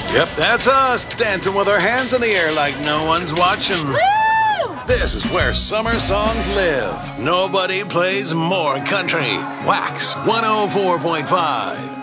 Yep, that's us, dancing with our hands in the air like no one's watching. Woo! This is where summer songs live. Nobody plays more country. Wax 104.5.